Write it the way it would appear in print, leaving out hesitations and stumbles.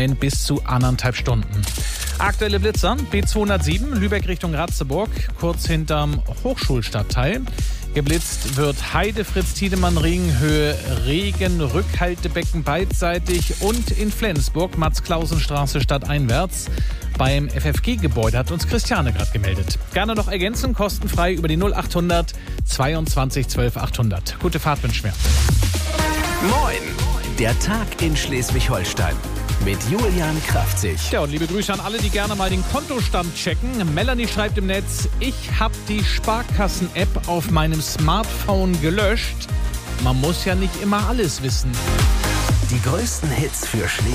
Moment bis zu 1,5 Stunden. Aktuelle Blitzer, B207, Lübeck Richtung Ratzeburg, kurz hinterm Hochschulstadtteil. Geblitzt wird Heide Fritz-Tiedemann-Ring, Höhe Regen, Rückhaltebecken beidseitig und in Flensburg, Max-Klausen-Straße stadteinwärts. Beim FFG-Gebäude hat uns Christiane gerade gemeldet. Gerne noch ergänzen, kostenfrei über die 0800 22 12 800. Gute Fahrt wünschen wir. Moin, der Tag in Schleswig-Holstein mit Julian Kraftzig. Ja, und liebe Grüße an alle, die gerne mal den Kontostand checken. Melanie schreibt im Netz, ich habe die Sparkassen-App auf meinem Smartphone gelöscht. Man muss ja nicht immer alles wissen. Die größten Hits für Schleswig.